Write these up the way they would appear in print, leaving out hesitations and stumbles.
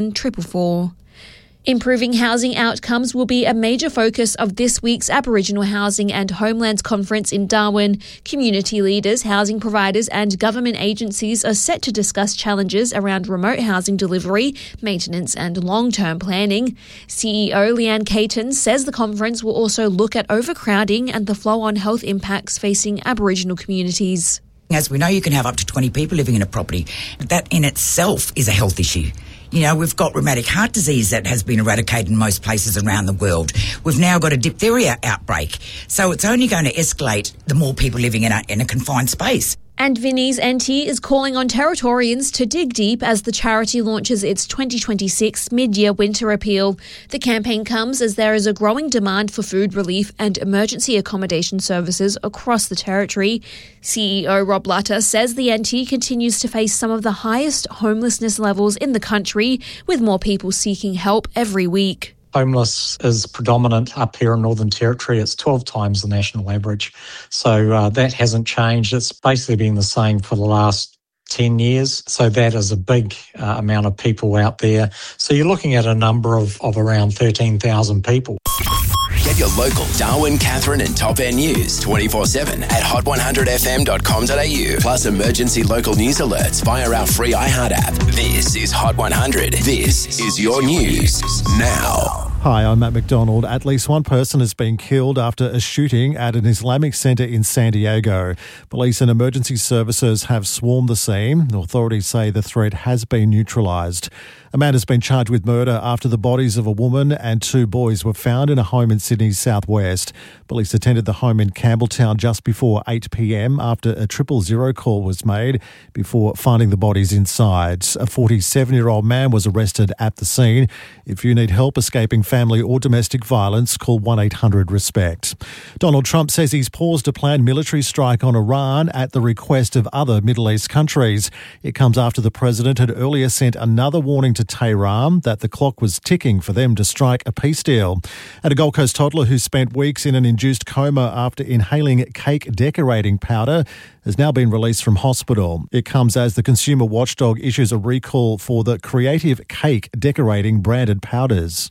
444. Improving housing outcomes will be a major focus of this week's Aboriginal Housing and Homelands Conference in Darwin. Community leaders, housing providers and government agencies are set to discuss challenges around remote housing delivery, maintenance and long-term planning. CEO Leanne Caton says the conference will also look at overcrowding and the flow-on health impacts facing Aboriginal communities. As we know, you can have up to 20 people living in a property. That in itself is a health issue. You know, we've got rheumatic heart disease that has been eradicated in most places around the world. We've now got a diphtheria outbreak. So it's only going to escalate the more people living in a confined space. And Vinnie's NT is calling on Territorians to dig deep as the charity launches its 2026 mid-year winter appeal. The campaign comes as there is a growing demand for food relief and emergency accommodation services across the territory. CEO Rob Lutter says the NT continues to face some of the highest homelessness levels in the country, with more people seeking help every week. Homeless is predominant up here in Northern Territory. It's 12 times the national average. So that hasn't changed. It's basically been the same for the last 10 years. So that is a big amount of people out there. So you're looking at a number of around 13,000 people. Get your local Darwin, Katherine and Top End news 24/7 at hot100fm.com.au. Plus emergency local news alerts via our free iHeart app. This is Hot 100. This is your news now. Hi, I'm Matt McDonald. At least one person has been killed after a shooting at an Islamic centre in San Diego. Police and emergency services have swarmed the scene. Authorities say the threat has been neutralised. A man has been charged with murder after the bodies of a woman and two boys were found in a home in Sydney's southwest. Police attended the home in Campbelltown just before 8 p.m. after a 000 call was made before finding the bodies inside. A 47-year-old man was arrested at the scene. If you need help escaping family or domestic violence, call 1-800-RESPECT. Donald Trump says he's paused a planned military strike on Iran at the request of other Middle East countries. It comes after the president had earlier sent another warning to Tehran that the clock was ticking for them to strike a peace deal. And a Gold Coast toddler who spent weeks in an induced coma after inhaling cake decorating powder has now been released from hospital. It comes as the consumer watchdog issues a recall for the Creative Cake decorating branded powders.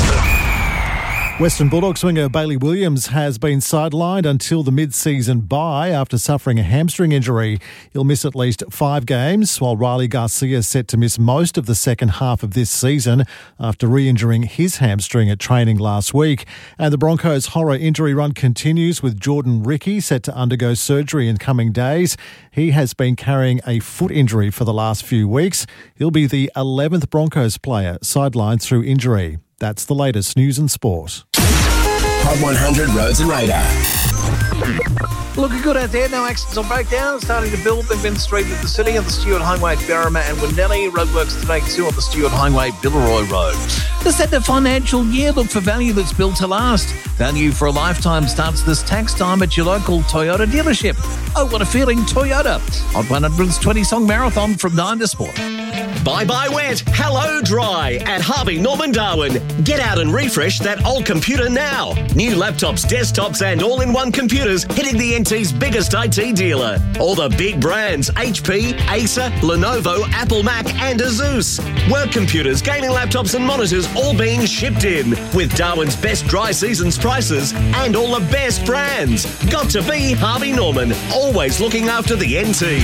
Western Bulldogs winger Bailey Williams has been sidelined until the mid-season bye after suffering a hamstring injury. He'll miss at least 5 games, while Riley Garcia is set to miss most of the second half of this season after re-injuring his hamstring at training last week. And the Broncos' horror injury run continues with Jordan Ricky set to undergo surgery in coming days. He has been carrying a foot injury for the last few weeks. He'll be the 11th Broncos player sidelined through injury. That's the latest news and sport. Hot 100 Roads and Radar. Looking good out there, no accidents or breakdowns. Starting to build Benben Street at the city on the Stuart Highway, Berrima and Windeli. Roadworks today too on the Stuart Highway, Billeroy Road. To set the financial year, look for value that's built to last. Value for a lifetime starts this tax time at your local Toyota dealership. Oh, what a feeling, Toyota. Hot 100's 20-song marathon from 9 to Sport. Bye-bye wet, hello dry at Harvey Norman Darwin. Get out and refresh that old computer now. New laptops, desktops and all-in-one computers hitting the NT's biggest IT dealer. All the big brands, HP, Acer, Lenovo, Apple Mac and Asus. Work computers, gaming laptops and monitors all being shipped in with Darwin's best dry seasons prices and all the best brands. Got to be Harvey Norman, always looking after the NT.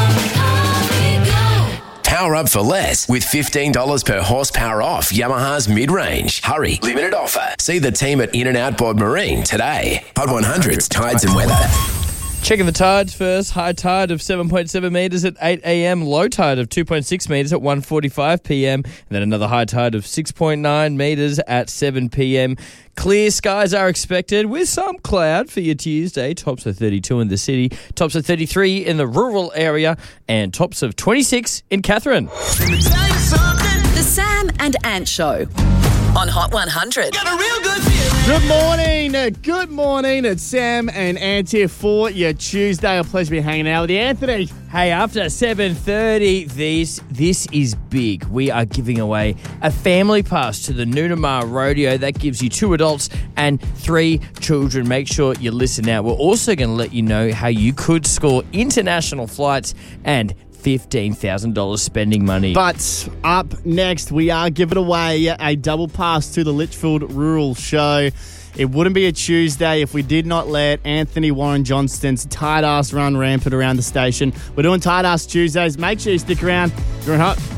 Power up for less with $15 per horsepower off Yamaha's mid-range. Hurry, limited offer. See the team at In and Outboard Marine today. Hot 100's Tides and Weather. Checking the tides first. High tide of 7.7 metres at 8 a.m. Low tide of 2.6 metres at 1:45 p.m. And then another high tide of 6.9 metres at 7 p.m. Clear skies are expected with some cloud for your Tuesday. Tops of 32 in the city, tops of 33 in the rural area, and tops of 26 in Katherine. The Sam and Ant Show on Hot 100. Got a real good feeling. Good morning. It's Sam and Ant here for your Tuesday. A pleasure to be hanging out with you, Anthony. Hey, after 7:30, this is big. We are giving away a family pass to the Noonamar Rodeo. That gives you 2 adults and 3 children. Make sure you listen out. We're also going to let you know how you could score international flights and $15,000 spending money. But up next, we are giving away a double pass to the Litchfield Rural Show. It wouldn't be a Tuesday if we did not let Anthony Warren Johnston's tight ass run rampant around the station. We're doing tight ass Tuesdays. Make sure you stick around. You're on Hot